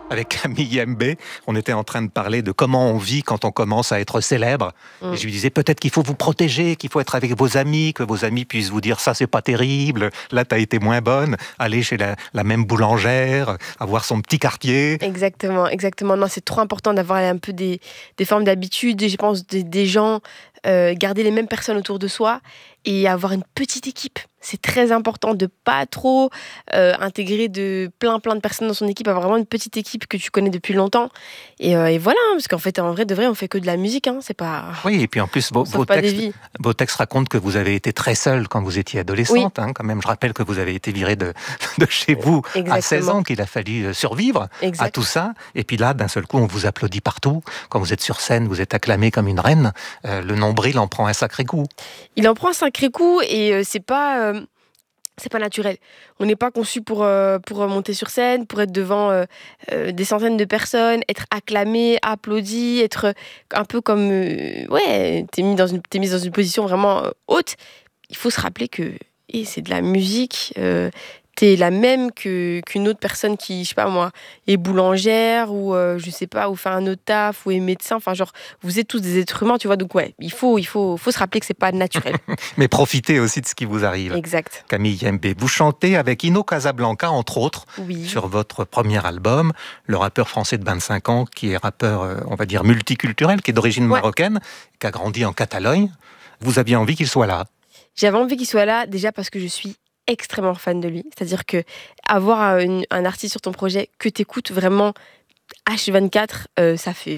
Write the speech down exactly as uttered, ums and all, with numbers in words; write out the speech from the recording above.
Avec Camille Mbé, on était en train de parler de comment on vit quand on commence à être célèbre. Mm. Et je lui disais peut-être qu'il faut vous protéger, qu'il faut être avec vos amis, que vos amis puissent vous dire ça c'est pas terrible, là t'as été moins bonne, aller chez la, la même boulangère, avoir son petit quartier. Exactement, exactement. Non, c'est trop important d'avoir un peu des, des formes d'habitude, je pense, des, des gens, euh, garder les mêmes personnes autour de soi et avoir une petite équipe. C'est très important de pas trop euh, intégrer de plein plein de personnes dans son équipe, avoir vraiment une petite équipe que tu connais depuis longtemps. Et, euh, et voilà, hein, parce qu'en fait, en vrai de vrai, on fait que de la musique, hein, c'est pas. Oui, et puis en plus, vos, On sauve vos, pas des textes, vies. vos textes racontent que vous avez été très seule quand vous étiez adolescente. Hein, quand même, je rappelle que vous avez été virée de, de chez vous Exactement. à seize ans, qu'il a fallu survivre Exact. à tout ça. Et puis là, d'un seul coup, on vous applaudit partout. Quand vous êtes sur scène, vous êtes acclamée comme une reine. Euh, le nombril en prend un sacré coup. Il en prend un sacré coup et euh, c'est pas. Euh... C'est pas naturel. On n'est pas conçu pour, euh, pour monter sur scène, pour être devant euh, euh, des centaines de personnes, être acclamé, applaudi, être un peu comme... Euh, ouais, t'es mis dans une, t'es mise dans une position vraiment euh, haute. Il faut se rappeler que et c'est de la musique. Euh, t'es la même que, qu'une autre personne qui, je sais pas moi, est boulangère ou euh, je sais pas, ou fait un autre taf ou est médecin. Enfin, genre, vous êtes tous des êtres humains, tu vois. Donc, ouais, il faut, il faut, faut se rappeler que c'est pas naturel. Mais profitez aussi de ce qui vous arrive. Exact. Camille Mbé, vous chantez avec Ino Casablanca, entre autres, oui. sur votre premier album, le rappeur français de vingt-cinq ans, qui est rappeur, euh, on va dire, multiculturel, qui est d'origine ouais. marocaine, qui a grandi en Catalogne. Vous aviez envie qu'il soit là? J'avais envie qu'il soit là, déjà parce que je suis extrêmement fan de lui. C'est-à-dire que avoir un, un artiste sur ton projet que t'écoutes vraiment H vingt-quatre, euh, ça fait